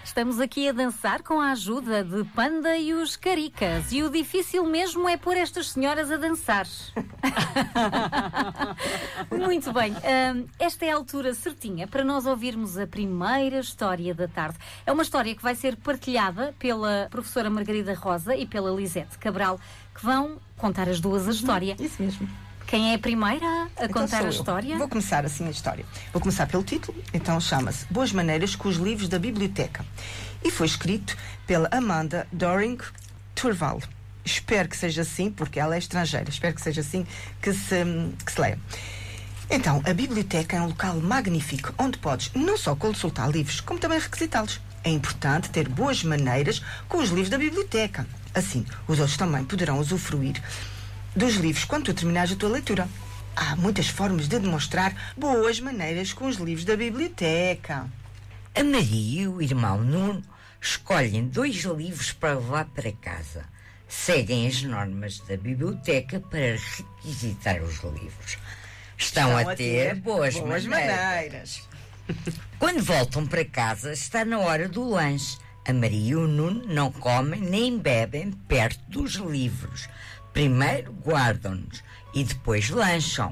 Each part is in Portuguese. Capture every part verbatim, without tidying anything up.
Estamos aqui a dançar com a ajuda de Panda e os Caricas. E o difícil mesmo é pôr estas senhoras a dançar. Muito bem. Um, esta é a altura certinha para nós ouvirmos a primeira história da tarde. É uma história que vai ser partilhada pela professora Margarida Rosa e pela Lisete Cabral, que vão contar as duas a história. Isso mesmo. Quem é a primeira a Então contar sou a eu. história? Vou começar assim a história. Vou começar pelo título, então chama-se Boas Maneiras com os Livros da Biblioteca. E foi escrito pela Amanda Doring Turval. Espero que seja assim, porque ela é estrangeira. Espero que seja assim que se, que se leia. Então, a biblioteca é um local magnífico, onde podes não só consultar livros, como também requisitá-los. É importante ter boas maneiras com os livros da biblioteca. Assim, os outros também poderão usufruir dos livros quando tu terminares a tua leitura. Há muitas formas de demonstrar boas maneiras com os livros da biblioteca. A Maria e o irmão Nuno escolhem dois livros para levar para casa. Seguem as normas da biblioteca para requisitar os livros. Estão, Estão a, ter a ter boas, boas maneiras. maneiras. Quando voltam para casa, está na hora do lanche. A Maria e o Nuno não comem nem bebem perto dos livros. Primeiro guardam-nos e depois lancham.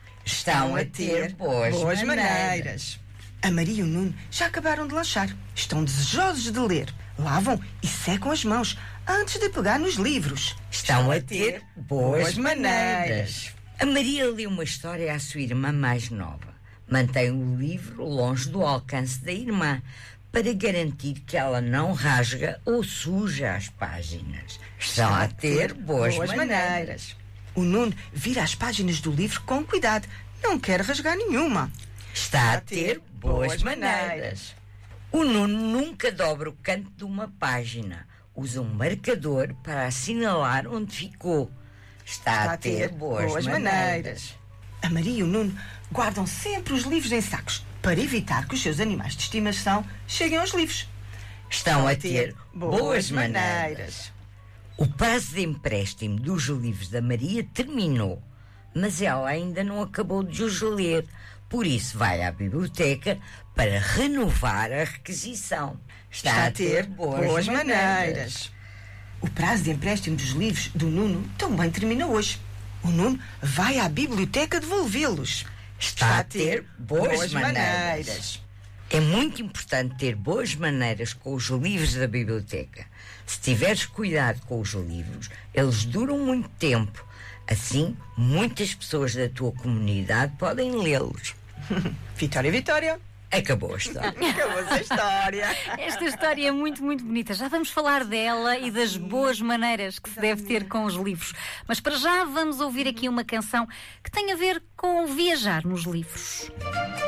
Estão a ter boas, boas maneiras. maneiras. A Maria e o Nuno já acabaram de lanchar. Estão desejosos de ler. Lavam e secam as mãos antes de pegar nos livros. Estão a ter boas maneiras. A Maria lê uma história à sua irmã mais nova. Mantém o livro longe do alcance da irmã, para garantir que ela não rasga ou suja as páginas. Estão a ter boas, boas maneiras. maneiras. O Nuno vira as páginas do livro com cuidado. Não quer rasgar nenhuma. Está a ter boas maneiras. O Nuno nunca dobra o canto de uma página. Usa um marcador para assinalar onde ficou. Está, Está a ter boas, boas maneiras. maneiras. A Maria e o Nuno guardam sempre os livros em sacos, para evitar que os seus animais de estimação cheguem aos livros. Estão a ter boas maneiras. O prazo de empréstimo dos livros da Maria terminou, mas ela ainda não acabou de os ler. Por isso vai à biblioteca para renovar a requisição. Está, Está a ter boas, boas maneiras. maneiras. O prazo de empréstimo dos livros do Nuno também termina hoje. O Nuno vai à biblioteca devolvê-los. Está, Está a ter boas, boas maneiras. maneiras. É muito importante ter boas maneiras com os livros da biblioteca. Se tiveres cuidado com os livros, eles duram muito tempo. Assim, muitas pessoas da tua comunidade podem lê-los. Vitória, Vitória! Acabou a história. Acabou a história. Esta história é muito, muito bonita. Já vamos falar dela e das boas maneiras que se deve ter com os livros. Mas para já vamos ouvir aqui uma canção que tem a ver com viajar nos livros.